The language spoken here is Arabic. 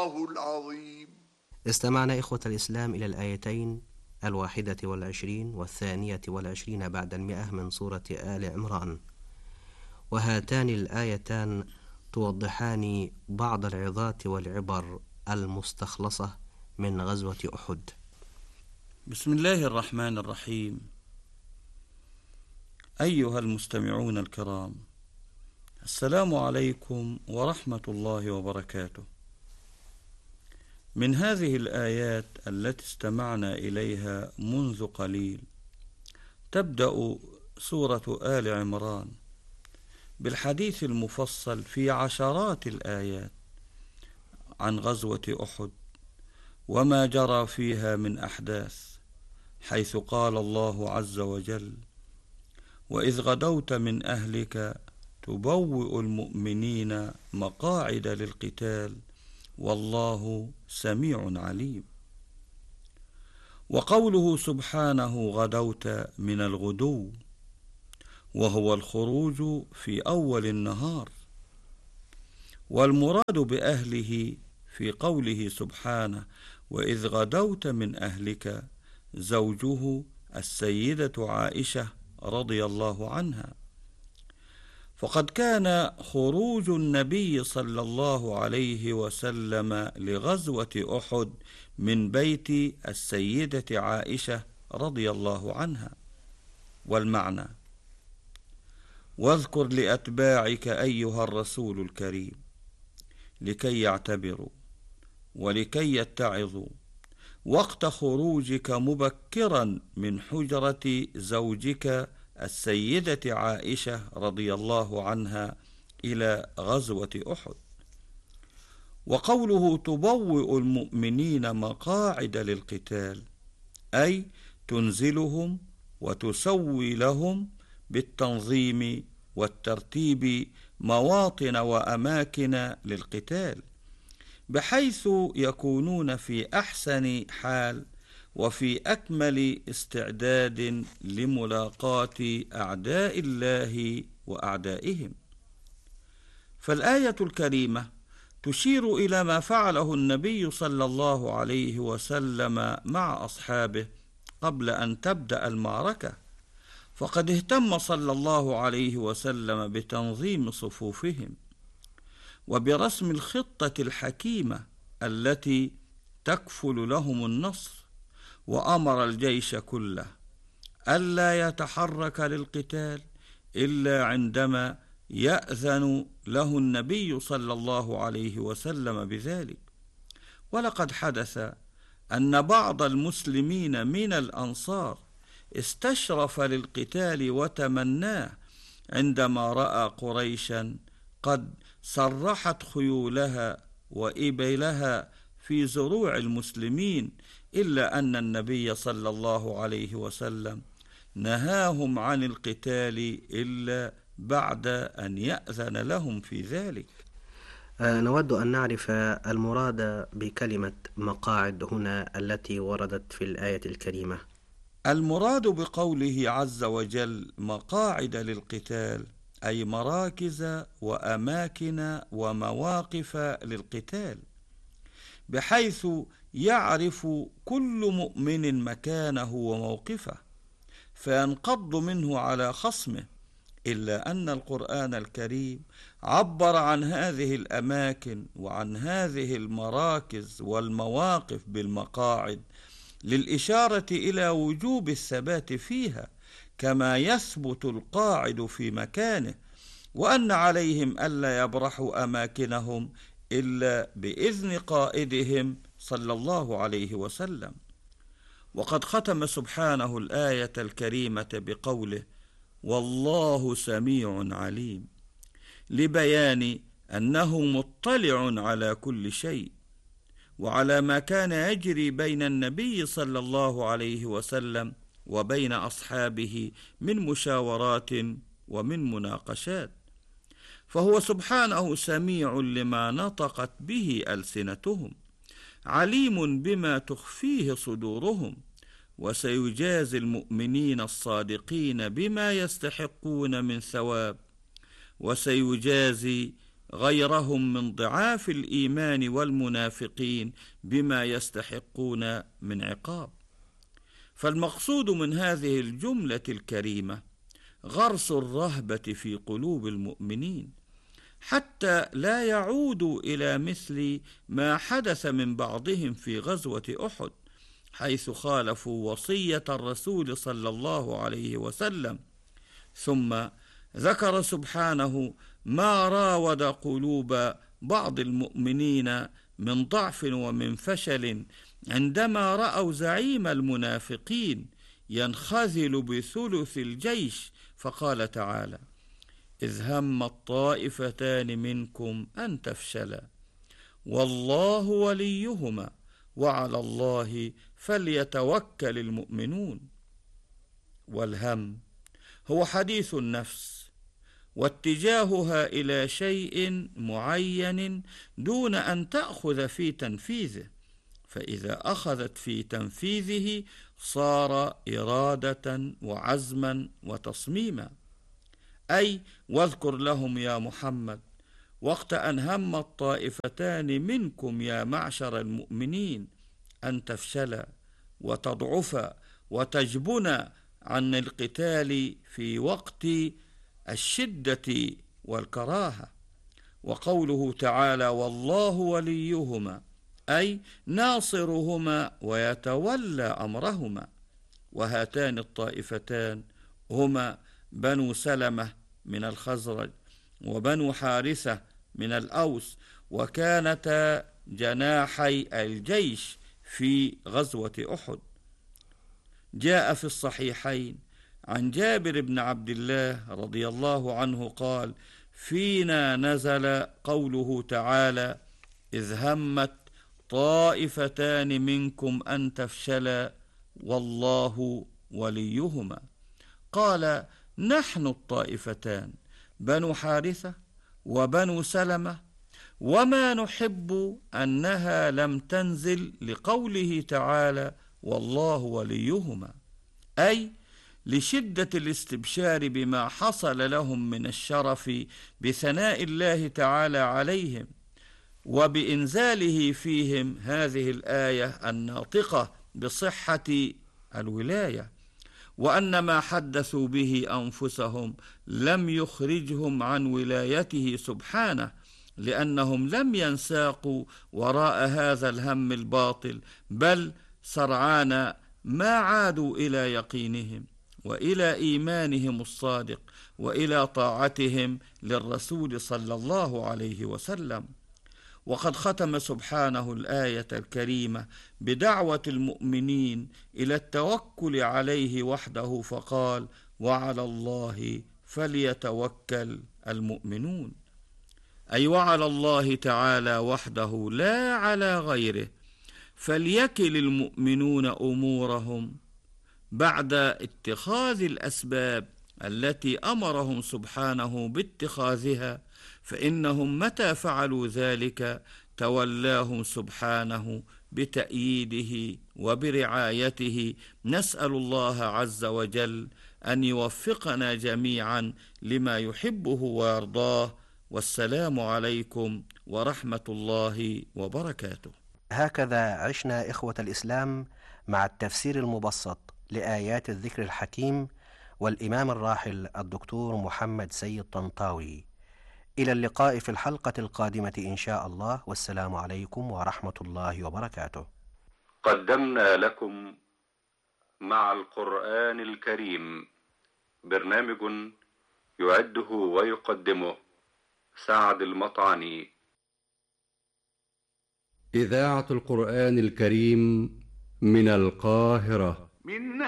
الله العظيم. استمعنا إخوة الإسلام إلى الآيتين 21 و22 بعد 100 من سورة آل عمران، وهاتان الآيتان توضحان بعض العظات والعبر المستخلصة من غزوة أحد. بسم الله الرحمن الرحيم. أيها المستمعون الكرام، السلام عليكم ورحمة الله وبركاته. من هذه الآيات التي استمعنا إليها منذ قليل تبدأ سورة آل عمران بالحديث المفصل في عشرات الآيات عن غزوة أحد وما جرى فيها من أحداث، حيث قال الله عز وجل: وإذ غدوت من أهلك تبوئ المؤمنين مقاعد للقتال والله سميع عليم. وقوله سبحانه غدوت من الغدو، وهو الخروج في أول النهار، والمراد بأهله في قوله سبحانه وإذ غدوت من أهلك زوجه السيدة عائشة رضي الله عنها، فقد كان خروج النبي صلى الله عليه وسلم لغزوة أحد من بيت السيدة عائشة رضي الله عنها. والمعنى: واذكر لأتباعك أيها الرسول الكريم لكي يعتبروا ولكي يتعظوا وقت خروجك مبكرا من حجرة زوجك السيدة عائشة رضي الله عنها إلى غزوة أحد. وقوله تبوئ المؤمنين مقاعد للقتال، أي تنزلهم وتسوي لهم بالتنظيم والترتيب مواطن وأماكن للقتال، بحيث يكونون في أحسن حال وفي أكمل استعداد لملاقاة أعداء الله وأعدائهم. فالآية الكريمة تشير إلى ما فعله النبي صلى الله عليه وسلم مع أصحابه قبل أن تبدأ المعركة، فقد اهتم صلى الله عليه وسلم بتنظيم صفوفهم وبرسم الخطة الحكيمة التي تكفل لهم النصر، وأمر الجيش كله ألا يتحرك للقتال إلا عندما يأذن له النبي صلى الله عليه وسلم بذلك. ولقد حدث أن بعض المسلمين من الأنصار استشرف للقتال وتمناه عندما رأى قريشا قد سرحت خيولها وإبلها في زروع المسلمين، إلا أن النبي صلى الله عليه وسلم نهاهم عن القتال إلا بعد أن يأذن لهم في ذلك. نود أن نعرف المراد بكلمة مقاعد هنا التي وردت في الآية الكريمة. المراد بقوله عز وجل مقاعد للقتال أي مراكز وأماكن ومواقف للقتال، بحيث يعرف كل مؤمن مكانه وموقفه فينقض منه على خصمه، إلا أن القرآن الكريم عبر عن هذه الأماكن وعن هذه المراكز والمواقف بالمقاعد للإشارة إلى وجوب الثبات فيها كما يثبت القاعد في مكانه، وأن عليهم ألا يبرحوا أماكنهم إلا بإذن قائدهم صلى الله عليه وسلم. وقد ختم سبحانه الآية الكريمة بقوله والله سميع عليم، لبيان أنه مطلع على كل شيء وعلى ما كان يجري بين النبي صلى الله عليه وسلم وبين أصحابه من مشاورات ومن مناقشات، فهو سبحانه سميع لما نطقت به ألسنتهم، عليم بما تخفيه صدورهم، وسيجازي المؤمنين الصادقين بما يستحقون من ثواب، وسيجازي غيرهم من ضعاف الإيمان والمنافقين بما يستحقون من عقاب. فالمقصود من هذه الجملة الكريمة غرس الرهبة في قلوب المؤمنين حتى لا يعودوا إلى مثل ما حدث من بعضهم في غزوة أحد، حيث خالفوا وصية الرسول صلى الله عليه وسلم. ثم ذكر سبحانه ما راود قلوب بعض المؤمنين من ضعف ومن فشل عندما رأوا زعيم المنافقين ينخذل بثلث الجيش، فقال تعالى: إذ هم الطائفتان منكم أن تفشلا والله وليهما وعلى الله فليتوكل المؤمنون. والهم هو حديث النفس واتجاهها إلى شيء معين دون أن تأخذ في تنفيذه، فإذا أخذت في تنفيذه صار إرادة وعزما وتصميما. أي واذكر لهم يا محمد وقت أن هم الطائفتان منكم يا معشر المؤمنين أن تفشلا وتضعفا وتجبنا عن القتال في وقت الشدة والكراهة. وقوله تعالى: والله وليهما، أي ناصرهما ويتولى أمرهما. وهاتان الطائفتان هما بنو سلمة من الخزرج وبنو حارثة من الأوس، وكانتا جناحي الجيش في غزوة أحد. جاء في الصحيحين عن جابر بن عبد الله رضي الله عنه قال: فينا نزل قوله تعالى: إذ همت طائفتان منكم أن تفشلا والله وليهما. قال: نحن الطائفتان بنو حارثة وبنو سلمة، وما نحب أنها لم تنزل لقوله تعالى: والله وليهما، أي لشدة الاستبشار بما حصل لهم من الشرف بثناء الله تعالى عليهم، وبإنزاله فيهم هذه الآية الناطقة بصحة الولاية، وأن ما حدثوا به أنفسهم لم يخرجهم عن ولايته سبحانه، لأنهم لم ينساقوا وراء هذا الهم الباطل، بل سرعان ما عادوا إلى يقينهم وإلى إيمانهم الصادق وإلى طاعتهم للرسول صلى الله عليه وسلم. وقد ختم سبحانه الآية الكريمة بدعوة المؤمنين إلى التوكل عليه وحده، فقال: وعلى الله فليتوكل المؤمنون، أي وعلى الله تعالى وحده لا على غيره، فليكل المؤمنون أمورهم بعد اتخاذ الأسباب التي أمرهم سبحانه باتخاذها، فإنهم متى فعلوا ذلك تولاهم سبحانه بتأييده وبرعايته. نسأل الله عز وجل أن يوفقنا جميعا لما يحبه ويرضاه، والسلام عليكم ورحمة الله وبركاته. هكذا عشنا إخوة الإسلام مع التفسير المبسط لآيات الذكر الحكيم والإمام الراحل الدكتور محمد سيد طنطاوي. إلى اللقاء في الحلقة القادمة إن شاء الله، والسلام عليكم ورحمة الله وبركاته. قدمنا لكم مع القرآن الكريم برنامج يعده ويقدمه سعد المطعني. إذاعة القرآن الكريم من القاهرة.